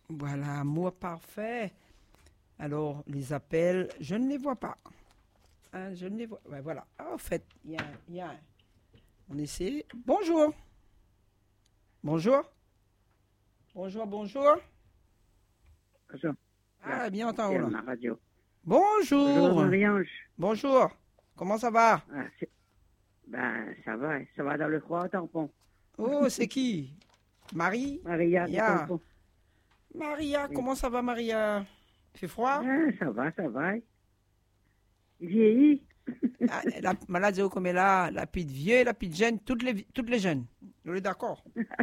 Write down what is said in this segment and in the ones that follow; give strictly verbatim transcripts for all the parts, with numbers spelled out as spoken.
Voilà, amour parfait. Alors, les appels, je ne les vois pas. Hein, je ne les vois. Ouais, voilà. Ah, en fait, il y a, il y a un. On essaie. Bonjour. Bonjour. Bonjour, bonjour. Bonjour. Là, Ah, bien entendu c'est là. ma radio. Bonjour Bonjour. Marie-Ange. Bonjour. Comment ça va? Ah, c'est- ben, ça va, ça va dans le froid au tampon. Oh, c'est qui? Marie? Maria du Maria. tampon. Maria, Oui. comment ça va, Maria? Il fait froid? Ah, ça va, ça va. Il vieillit. Ah, la maladie comme est là, la petite vieux, la petite jeune, toutes les, toutes les jeunes. Nous sommes d'accord?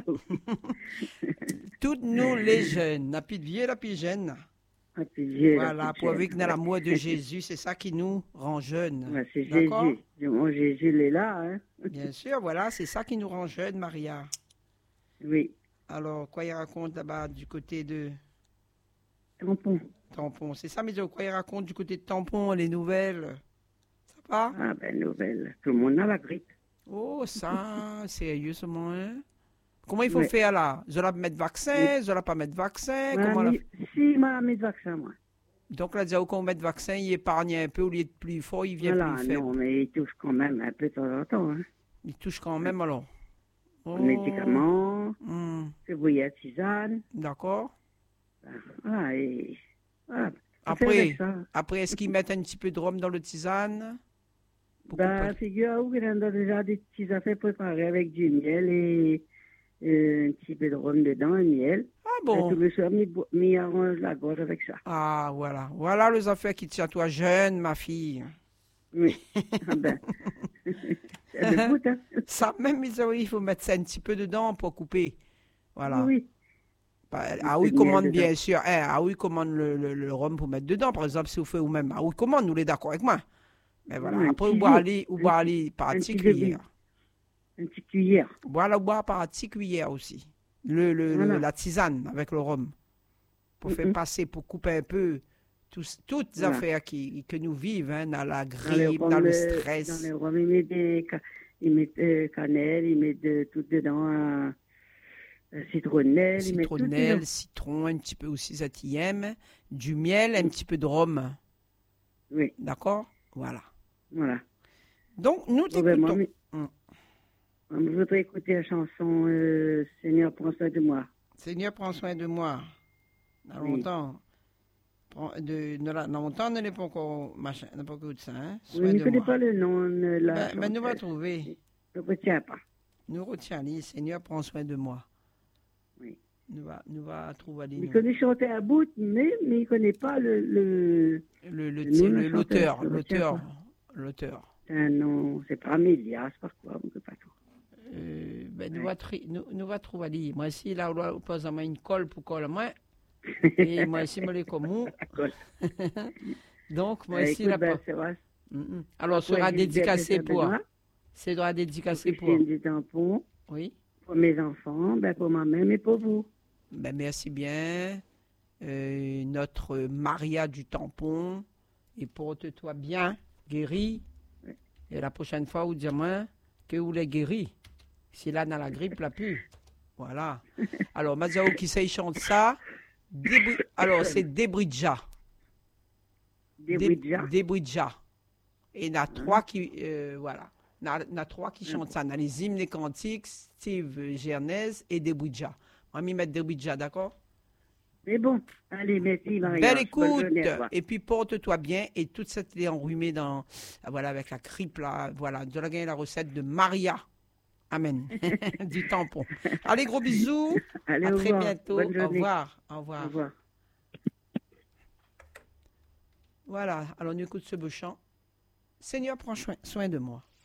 Toutes nous les jeunes, la petite vieux, la petite jeune. Ah, puis vieux, la Voilà, petite pour jeune, vivre dans ouais. l'amour de Jésus, c'est ça qui nous rend jeunes. Ouais, c'est D'accord? Jésus. Mon Jésus, il est là, hein. Bien sûr, voilà, c'est ça qui nous rend jeunes, Maria. Oui. Alors, quoi il raconte là-bas du côté de Tampon. Tampon? C'est ça, mais quoi il raconte du côté de Tampon, les nouvelles? Ça va? Ah, ben, nouvelle. Tout le monde a la grippe. Oh, ça, sérieusement, hein? Comment il faut Ouais. faire là? Je la mettre vaccin, je la pas mettre vaccin? M'a Comment la... mis- Si, m'a mis de vaccin, moi. Donc là, déjà, quand on met vaccin, il épargne un peu, au lieu de plus fort, il vient Voilà, plus faible. non, mais il touche quand même un peu de temps en temps, hein. Il touche quand même alors. Oh. Médicaments, Hmm, c'est bouillir tisane. d'accord. Ah, et... Ah, Après, ça. après est-ce qu'ils mettent un petit peu de rhum dans le tisane? Pour Ben, couper- figure-vous qu'il y a déjà des petites affaires préparées avec du miel et euh, un petit peu de rhum dedans, un miel. Ah Et tout bon? le soir, m'y bo- m'y arrange la gorge avec ça. Ah, voilà. Voilà les affaires qui tiennent à toi jeune, ma fille. Oui. Ah ben, c'est le bout, hein. Ça, même, ils ont- il faut mettre ça un petit peu dedans pour couper. Voilà. Oui. Bah, Un ah peu oui, de miel commande dedans. bien sûr. Hein, ah oui, commande le, le, le rhum pour mettre dedans, par exemple, si vous faites vous-même. Ah oui, commande, nous les d'accord avec moi. Mais voilà, Un après, vous petit boire peu. aller, vous Un boire petit- aller par un petite petit peu de- cuillère. Une petite cuillère. Boire la boire par petite cuillère aussi. Le, le, le- Voilà. la tisane avec le rhum. Pour faire Mhm. passer, pour couper un peu tous- toutes les Voilà. affaires qui, que nous vivons, hein, dans la Dans le grippe, rhum, dans le euh, stress. Dans le rhum, ils mettent des ca- ils mettent, euh, cannelle, ils mettent de- tout dedans, euh, euh, citronnelle, ils mettent tout dedans. Citronnelle, citron, un petit peu aussi ça t'y aime, du miel, un petit peu de rhum. Oui, D'accord? Voilà. voilà. Donc, nous Bon, ben, moi, t'écoutons. mais- Hum. moi, je voudrais écouter la chanson euh, Seigneur, prends soin de moi. Seigneur, prends soin de moi. Dans Oui. longtemps. Prends- De, de la- dans longtemps, on n'est pas encore machin, on n'a pas encore de ça, hein? Oui, Soin je ne de connais moi. pas le nom de la Ben, ben, nous va chanteuse. trouver. Je ne retiens pas. Nous retient, les Seigneur, prends soin de moi. Oui. Nous va, nous va trouver les Il noms. connaît chanter à bout, mais, mais il ne connaît pas le, le, Le, le, le ti- nom de la le- l'auteur, chanteuse, je retiens l'auteur, pas. l'auteur. C'est un nom, c'est pas Amélia, c'est pas quoi, je ne sais pas trop. Euh, ben, nous Ouais. va tri- nous, nous va trouver les. Moi, si là, on pose à moi une colle pour coller moi. Et moi, si, moi, les communs. Colle. Donc, moi, Euh, si, écoute, la ben, c'est vrai. Mhm. Alors, Pour sera Gilbert dédicacé de pour. Saint-Benoît, C'est droit pour dédicacé pour. Christine du Tampon, Oui. pour mes enfants, ben, pour moi-même et pour vous. Ben, merci bien. Euh, notre Maria du tampon. Et porte-toi bien, guéri. Oui. Et la prochaine fois, vous dire-moi que vous l'avez guéri. Si là, dans la grippe, là, plus. Voilà. Alors, Mazao qui sait, il chante ça. Débri- Alors, c'est Débridja. Des Dé- Ouija. Débridja. Et il y en a trois qui, euh, voilà. Il y en a- il y en a trois qui chantent ça. Dans les hymnes, les cantiques, Steve Gernaise et Débridja. On va m'y mettre Débridja, d'accord? Mais bon, allez, merci, Maria. Belle Bonne écoute. journée, au revoir. Et puis porte-toi bien. Et toute cette idée enrhumée dans, voilà, avec la grippe là, voilà. De la gagner la recette de Maria. Amen. Du tampon. Allez, gros bisous. Allez, À au très revoir. bientôt. Bonne Au journée. revoir. Au Au revoir. revoir. Voilà. Alors, on écoute ce beau chant. Seigneur, prends soin soin de moi.